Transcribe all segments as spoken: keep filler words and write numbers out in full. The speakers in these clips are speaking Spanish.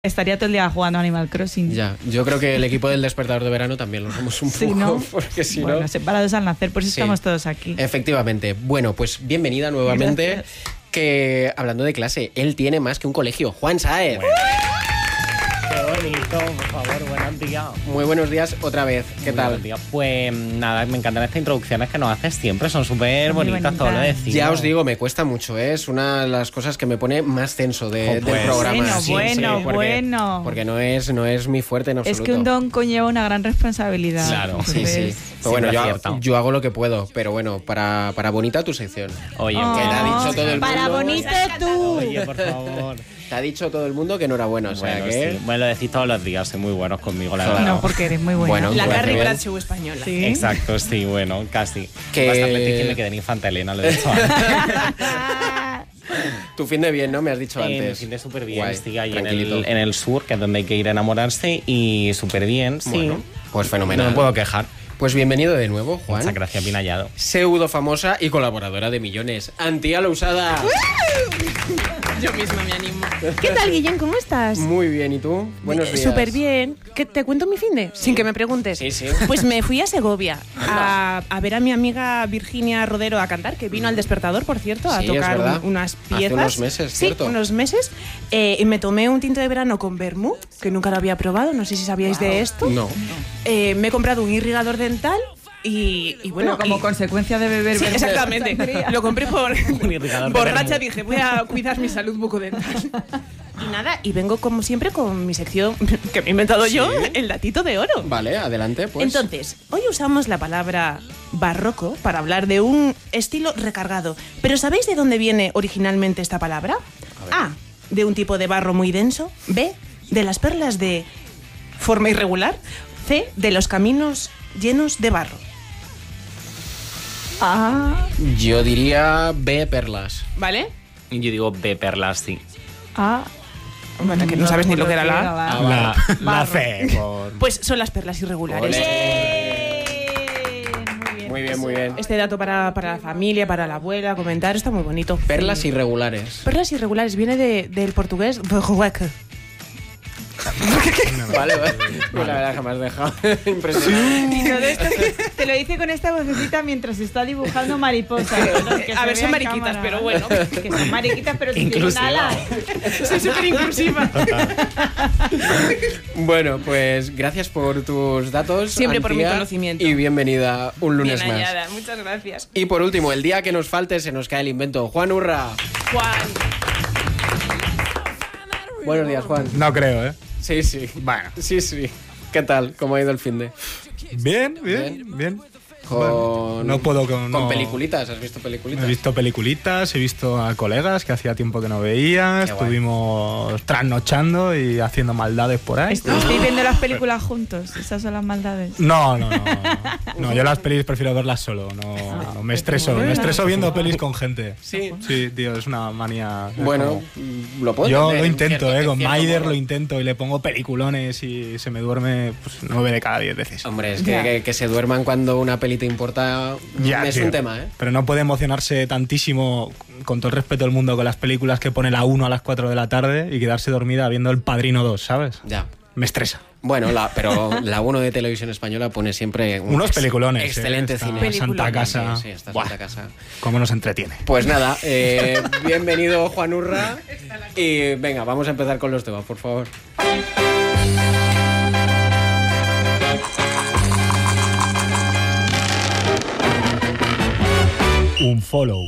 Estaría todo el día jugando Animal Crossing. Ya, yo creo que el equipo del Despertador de Verano también lo somos un sí, poco, ¿no? porque si bueno, no... separados al nacer, por eso sí. estamos todos aquí. Efectivamente. Bueno, pues bienvenida nuevamente. Gracias. Que, hablando de clase, él tiene más que un colegio. Juan Sáez. Bueno. Qué bonito, por favor, buenos días. Muy buenos días otra vez. ¿Qué Muy tal? Buenos días. Pues nada, me encantan estas introducciones que nos haces siempre, son súper bonitas, bonitas. todo lo decimos. Ya os digo, me cuesta mucho, ¿eh? Es una de las cosas que me pone más tenso de, Oh, del pues, programa. Bueno, Sí, bueno, sí, porque, bueno. Porque no es, no es mi fuerte en absoluto. Es que un don conlleva una gran responsabilidad. Claro, Sí, sí. Entonces, Pero bueno, Siempre yo, acierta. yo hago lo que puedo, pero bueno, para, para bonita tu sección. Oye, Oh, que te ha dicho todo el mundo. Para bonito tú. Oye, por favor. Te ha dicho todo el mundo que enhorabuena, o sea Bueno, que... sí. Bueno, lo decís todos los días, soy muy buenos conmigo, la Claro. verdad. No, porque eres muy buena. Bueno, La pues Carrie bien. Bradshaw española. Sí. Exacto, sí, bueno, casi. Que- Bastante difícil me quedé en Infanta Elena, lo he dicho antes. Tu fin de bien, ¿no? Me has dicho Eh, antes. me siente súper bien, Guay, estoy ahí en tranquilito. el, en el sur, que es donde hay que ir a enamorarse, y súper bien, sí. Bueno, pues No fenomenal. me puedo quejar. Pues bienvenido de nuevo, Juan. Muchas gracias, bien hallado. Pseudo famosa y colaboradora de millones. Antía Lousada. Yo misma me animo. ¿Qué tal, Guillén? ¿Cómo estás? Muy bien, ¿y tú? Buenos días. Súper bien. ¿Qué, ¿Te cuento mi finde? Sin que me preguntes. Sí, sí. Pues me fui a Segovia a, a ver a mi amiga Virginia Rodero a cantar, que vino al Despertador, por cierto, a Sí, es tocar verdad. un- unas Hace piezas. unos meses, Sí, ¿cierto? unos meses. Eh, y me tomé un tinto de verano con vermú, que nunca lo había probado, no sé si sabíais de esto. No. Eh, me he comprado un irrigador dental y, y bueno... Pero como y- consecuencia de beber Sí, vermú. exactamente. Lo compré por Un irrigador de borracha, vermú. dije, voy a cuidar mi salud bucodental. Y nada, y vengo como siempre con mi sección que me he inventado Sí. yo, el datito de oro. Vale, adelante, pues. Entonces, hoy usamos la palabra barroco para hablar de un estilo recargado. ¿Pero sabéis de dónde viene originalmente esta palabra? A, de un tipo de barro muy denso. B, de las perlas de forma irregular. C, de los caminos llenos de barro. Ah, Yo diría B, perlas. ¿Vale? Y yo digo B, perlas, sí. ah. Bueno, que no sabes ni lo que era la A. Ah, La, vale. la Barro. C, por... Pues son las perlas irregulares. Ole. Muy bien. Muy bien, muy bien. Este dato para, para la familia, para la abuela, comentar, está muy bonito. Perlas Sí. irregulares. Perlas irregulares, viene de, del portugués berrueque. Vale, vale. Pues la verdad que me has dejado impresionante. Y todo esto te lo dice con esta vocecita mientras está dibujando mariposas. Que A se ver, son vea en mariquitas, cámara. pero bueno. Que son mariquitas, pero tienen Inclusiva. alas. Soy súper inclusiva. Bueno, pues gracias por tus datos. Siempre por mi Antía, conocimiento. Y bienvenida un lunes Bien más. hallada, muchas gracias. Y por último, el día que nos falte se nos cae el invento. Juan Urra. Juan. Buenos días, Juan. No creo, ¿eh? Sí, sí. Bueno. Sí, sí. ¿Qué tal? ¿Cómo ha ido el fin de? Bien, bien, bien. Con... No puedo con... Con no. peliculitas, ¿has visto peliculitas? He visto peliculitas, he visto a colegas que hacía tiempo que no veía, Qué guay. estuvimos trasnochando y haciendo maldades por ahí. ¿Estoy viendo las películas juntos? Esas son las maldades. No, no, no, no. No, yo las pelis prefiero verlas solo, no, no, me estreso, me estreso viendo pelis con gente. Sí. Sí, tío, es una manía. es Bueno, como- lo puedo Yo entender lo en intento, cierto- eh, en con cierto Maider modo. lo intento y le pongo peliculones y se me duerme pues, nueve de cada diez veces. Hombre, es que, Ya. que, que se duerman cuando una peli te importa Ya, es tío. un tema, ¿eh? Pero no puede emocionarse tantísimo, con todo el respeto del mundo, con las películas que pone la uno a las cuatro de la tarde y quedarse dormida viendo El Padrino dos, ¿sabes? Ya. Me estresa. Bueno, la, pero la uno de Televisión Española pone siempre un Unos ex- peliculones. Excelente eh, esta cine. Santa Casa. Sí, sí, esta Buah, Santa Casa. cómo nos entretiene. Pues nada, eh, bienvenido Juan Urra. Y venga, vamos a empezar con los temas, por favor. Un follow.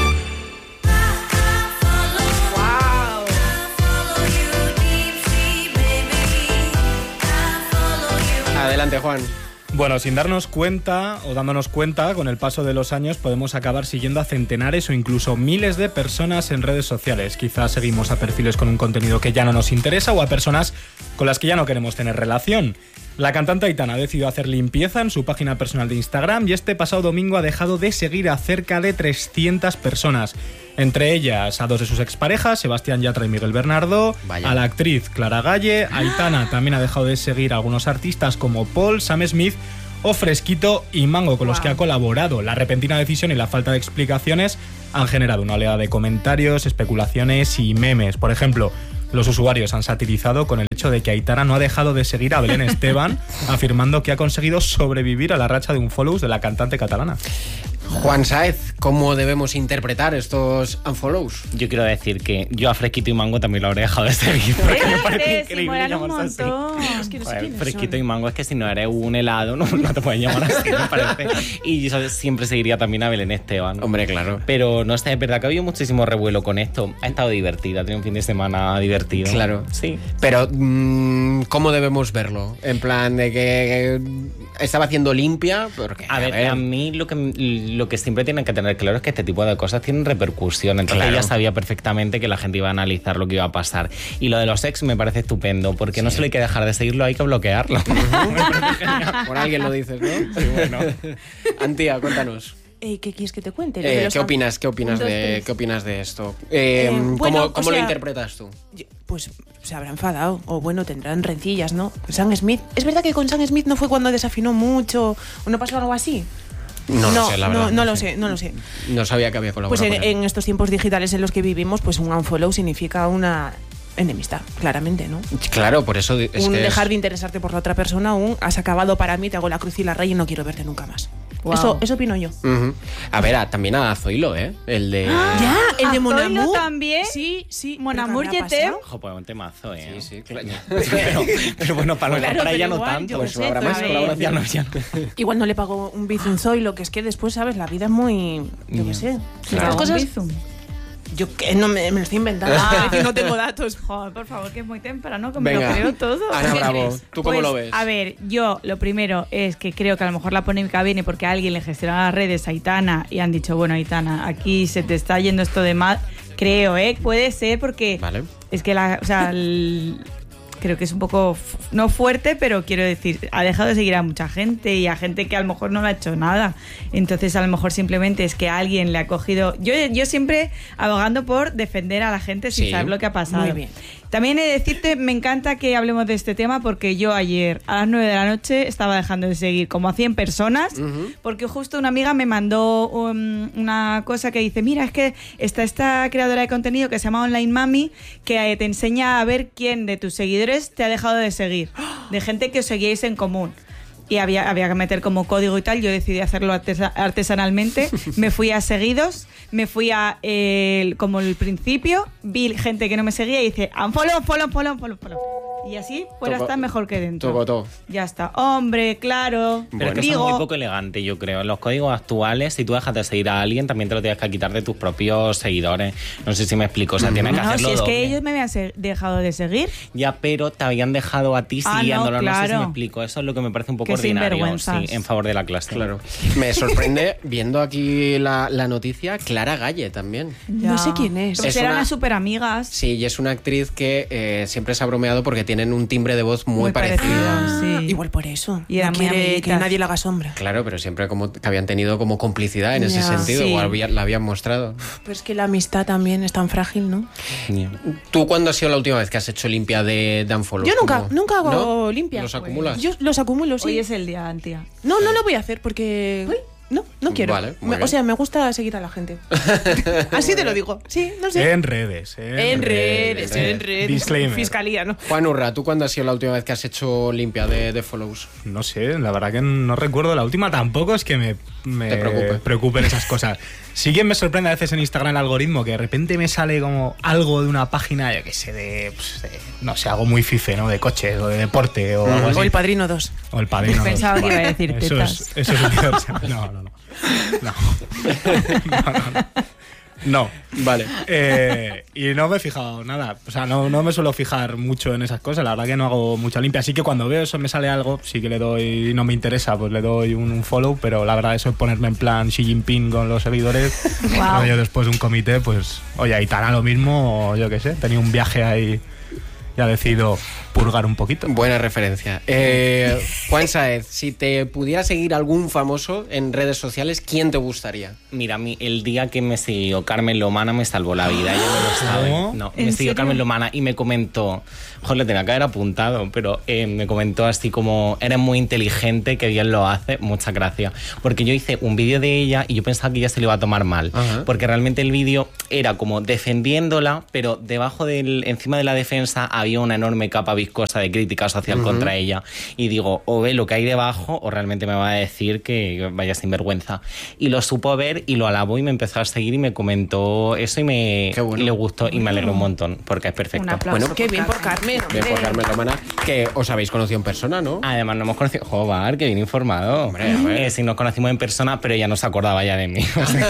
Adelante, Juan. Bueno, sin darnos cuenta o dándonos cuenta, con el paso de los años podemos acabar siguiendo a centenares o incluso miles de personas en redes sociales. Quizás seguimos a perfiles con un contenido que ya no nos interesa o a personas con las que ya no queremos tener relación. La cantante Aitana ha decidido hacer limpieza en su página personal de Instagram y este pasado domingo ha dejado de seguir a cerca de trescientas personas. Entre ellas a dos de sus exparejas, Sebastián Yatra y Miguel Bernardo, Vaya. a la actriz Clara Galle. Aitana también ha dejado de seguir a algunos artistas como Paul, Sam Smith o Fresquito y Mango, con los que ha colaborado. La repentina decisión y la falta de explicaciones han generado una oleada de comentarios, especulaciones y memes. Por ejemplo, Los usuarios han satirizado con el hecho de que Aitana no ha dejado de seguir a Belén Esteban, afirmando que ha conseguido sobrevivir a la racha de un follows de la cantante catalana. Juan Sáez, ¿cómo debemos interpretar estos unfollows? Yo quiero decir que yo a Fresquito y Mango también lo habré dejado de seguir. Porque me parece Sí, increíble molan un llamarse así. montón. Es que no sé Joder, quiénes Fresquito son. y Mango es que si no eres un helado no, no te pueden llamar así, me parece. Y yo siempre seguiría también a Belén Esteban. Hombre, claro. Pero no sé, es verdad que ha habido muchísimo revuelo con esto. Ha estado divertida, ha tenido un fin de semana divertido. Claro. Sí. Pero, mmm, ¿cómo debemos verlo? En plan de que estaba haciendo limpia, porque, A ver, a mí lo que, lo que siempre tienen que tener claro es que este tipo de cosas tienen repercusión. Entonces Claro. ella sabía perfectamente que la gente iba a analizar lo que iba a pasar. Y lo de los ex me parece estupendo, porque no solo hay que dejar de seguirlo, hay que bloquearlo. Por alguien lo dices, ¿no? Sí, bueno. Antía, cuéntanos. Eh, ¿Qué quieres que te cuente? Lo de Eh, los ¿Qué fan- opinas? ¿Qué opinas Un, dos, de tres. qué opinas de esto? Eh, Eh, ¿Cómo, bueno, o cómo lo sea, interpretas tú? Yo- Pues se habrá enfadado, o bueno, tendrán rencillas, ¿no? Sam Smith. ¿Es verdad que con Sam Smith no fue cuando desafinó mucho o no pasó algo así? No, lo sé, la verdad. No, no lo sé, no lo sé. No sabía que había Pues colaborado en, con él. en estos tiempos digitales en los que vivimos, pues un unfollow significa una enemistad, claramente, ¿no? Claro, por eso es un que dejar es- de interesarte por la otra persona, un has acabado para mí, te hago la cruz y la raya y no quiero verte nunca más. Guau. Eso, eso opino yo. Ujú. A ver, a- también a Zoilo, ¿eh? El de... Ya, el de ¿A Mon Zoilo Amour también? Sí, sí. Mon ¿Pero qué Amour habrá Jetem. pasado? Ojo, pues un temazo, ¿eh? Sí, sí, claro. pero, pero bueno, para, Claro, para pero ella no igual, tanto. yo Pues qué sé, habrá más a ver. colaboración. Ya no, ya no. Igual no le pagó un bizum Zoilo, que es que después, ¿sabes? La vida es muy... Yo qué sé. Claro. Estas cosas... Bizum. Yo que no me, me lo estoy inventando. Ah. Es decir, no tengo datos. Joder, por favor, que es muy temprano, que me Venga, lo creo todo. Ana ¿Qué Bravo, crees? ¿tú cómo Pues, lo ves? A ver, yo lo primero es que creo que a lo mejor la polémica viene porque alguien le gestiona las redes a Aitana y han dicho, bueno, Aitana, aquí se te está yendo esto de mal. Creo, ¿eh? Puede ser porque Vale. es que la, o sea, el- creo que es un poco, f- no fuerte, pero quiero decir, ha dejado de seguir a mucha gente y a gente que a lo mejor no le ha hecho nada. Entonces, a lo mejor simplemente es que alguien le ha cogido... Yo, yo siempre abogando por defender a la gente sin Sí. saber lo que ha pasado. Muy bien. También he de decirte, me encanta que hablemos de este tema porque yo ayer a las nueve de la noche estaba dejando de seguir como a cien personas porque justo una amiga me mandó um, una cosa que dice, mira, es que está esta creadora de contenido que se llama Online Mami que eh, te enseña a ver quién de tus seguidores te ha dejado de seguir, de gente que os seguíais en común. Y había, había que meter como código y tal. Yo decidí hacerlo artesa- artesanalmente. Me fui a seguidos, me fui a eh, como el principio, vi gente que no me seguía y dice unfollow, unfollow, unfollow, unfollow, unfollow. Y así fuera Toco- está mejor que dentro. Tocotó. Ya está. Hombre, claro. Pero es que eso es muy poco elegante, yo creo. En los códigos actuales, si tú dejas de seguir a alguien, también te lo tienes que quitar de tus propios seguidores. No sé si me explico. O sea, tienes que no, si hacerlo es que doble. ellos me habían se- dejado de seguir. Ya, pero te habían dejado a ti Ah, no, siguiéndolo. No, sé si claro. me explico. Eso es lo que me parece un poco Qué ordinario. sinvergüenzas. Sí, en favor de la clase. Claro. Me sorprende viendo aquí la, la noticia, Clara Galle también. No sé quién es. Pues Es eran una- unas súper amigas. Sí, y es una actriz que eh, siempre se ha bromeado porque tienen un timbre de voz muy, Muy parecido. parecido. Sí. Igual por eso. Y eran no muy quiere que amiguitas. nadie le haga sombra. Claro, pero siempre como que habían tenido como complicidad en ese Ya. sentido, Sí. o había- la habían mostrado. Pero es que la amistad también es tan frágil, ¿no? Ya. ¿Tú cuándo ha sido la última vez que has hecho limpia de, de unfollows? Yo nunca, ¿Cómo? nunca hago ¿No? limpia. ¿Los acumulas? Yo los acumulo, sí. Hoy es el día, Antía. No, no lo voy a hacer porque... No, no quiero. Vale, muy Me- bien. o sea, me gusta seguir a la gente. Así te lo digo. Sí, no sé. En redes. En, En redes, redes. en redes. Disclaimer. Fiscalía, ¿no? Juan Urra, ¿tú cuándo ha sido la última vez que has hecho limpia de, de follows? No sé, la verdad que no recuerdo la última. Tampoco es que me, me Te preocupe. preocupen esas cosas. Sí que me sorprende a veces en Instagram el algoritmo, que de repente me sale como algo de una página, yo qué sé, de, pues, de, no sé, algo muy fife, ¿no? De coches o de deporte o algo así. O el Padrino dos. O el padrino. Pensaba que iba a decir eso tetas. es, eso es universal. No, no, no. No. No, no, no. No. Vale. Eh, y no me he fijado nada. O sea, no, no me suelo fijar mucho en esas cosas. La verdad que no hago mucha limpia. Así que cuando veo eso me sale algo, sí que le doy, no me interesa, pues le doy un, un follow. Pero la verdad, eso es ponerme en plan Xi Jinping con los seguidores. Guau. Yo después de un comité, pues, oye, Aitana lo mismo, o yo qué sé, tenía un viaje ahí y ha decidido purgar un poquito. Buena referencia. Eh, Juan Sáez, si te pudiera seguir algún famoso en redes sociales, ¿quién te gustaría? Mira, a mí el día que me siguió Carmen Lomana me salvó la vida, ella no lo sabe. ¿No? No, ¿En me siguió serio? Carmen Lomana y me comentó, joder, le tenía que haber apuntado, pero eh, me comentó así como, eres muy inteligente, que bien lo hace, muchas gracias. Porque yo hice un vídeo de ella y yo pensaba que ella se lo iba a tomar mal. Ajá. Porque realmente el vídeo era como defendiéndola, pero debajo del, encima de la defensa había una enorme capa viscosa de crítica social uh-huh. contra ella. Y digo, o ve lo que hay debajo o realmente me va a decir que vaya sinvergüenza. Y lo supo ver y lo alabó y me empezó a seguir y me comentó eso y me bueno. y le gustó y me alegró un montón porque es perfecto. Un aplauso. Bueno, Qué bien por Carmen, Bien hombre. por Carmen Lomana, que os habéis conocido en persona, ¿no? Además, no hemos conocido. Joder, que bien informado. Hombre, a ver. Eh, sí, nos conocimos en persona, pero ella no se acordaba ya de mí.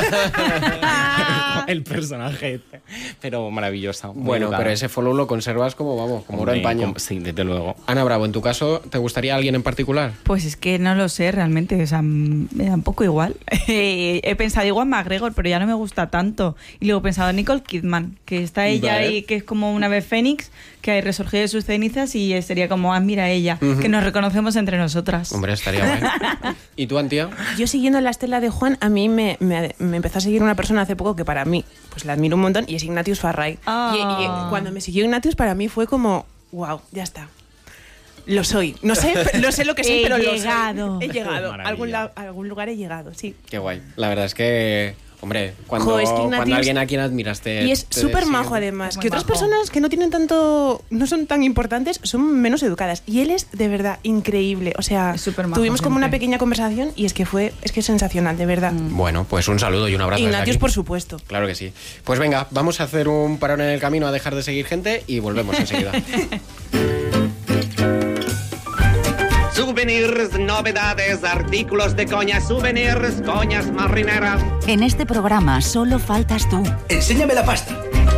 El personaje este. Pero maravillosa. muy Bueno, educada. pero ese follow lo conservas como, vamos, como oro en Hombre, paño. como- Sí, desde luego. Ana Bravo, en tu caso, ¿te gustaría alguien en particular? Pues es que no lo sé realmente, o sea, m- me da un poco igual. He pensado igual McGregor, pero ya no me gusta tanto. Y luego he pensado Nicole Kidman, que está ella Vale. ahí, que es como una ave fénix, que ha resurgido de sus cenizas y sería como, ah, mira ella, que nos reconocemos entre nosotras. Hombre, estaría bien. ¿Y tú, Antía? Yo siguiendo la estela de Juan, a mí me, me, me empezó a seguir una persona hace poco que para mí, pues la admiro un montón, y es Ignatius Farray. Ah. Y, y cuando me siguió Ignatius, para mí fue como, wow, ya está. Lo soy. No sé, no sé lo que soy, He pero lo soy. llegado. He llegado. A Maravilla. algún, la- a algún lugar he llegado, sí. Qué guay. La verdad es que, hombre, cuando, Jo, es que Ignatius- cuando alguien a quien admiraste... Y es súper majo además, Muy que otras majo. personas que no tienen tanto, no son tan importantes, son menos educadas. Y él es de verdad increíble. O sea, Es súper majo tuvimos como una siempre. pequeña conversación y es que fue, es que es sensacional, de verdad. Bueno, pues un saludo y un abrazo. desde Ignatius, aquí. por supuesto. Claro que sí. Pues venga, vamos a hacer un parón en el camino a dejar de seguir gente y volvemos enseguida. Souvenirs, novedades, artículos de coña, souvenirs, coñas marineras. En este programa solo faltas tú. Enséñame la pasta.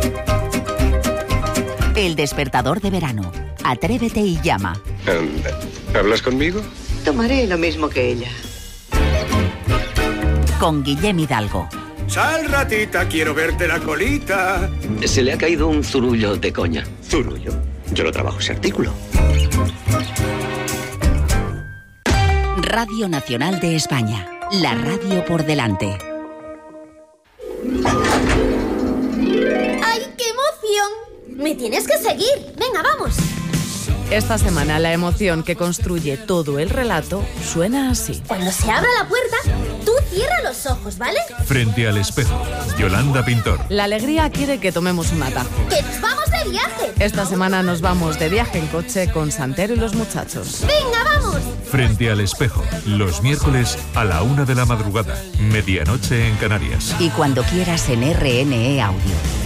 El despertador de verano. Atrévete y llama. ¿Hablas conmigo? Tomaré lo mismo que ella. Con Guillem Hidalgo. Sal, ratita, quiero verte la colita. Se le ha caído un zurullo de coña. Zurullo. Yo lo trabajo ese artículo. Radio Nacional de España. La radio por delante. ¡Ay, qué emoción! Me tienes que seguir. Venga, vamos. Esta semana la emoción que construye todo el relato suena así. Cuando se abra la puerta, tú cierra los ojos, ¿vale? Frente al espejo, Yolanda Pintor. La alegría quiere que tomemos un atajo. ¡Que nos vamos de viaje! Esta semana nos vamos de viaje en coche con Santero y los muchachos. ¡Venga, vamos! Frente al espejo, los miércoles a la una de la madrugada, medianoche en Canarias. Y cuando quieras en R N E Audio.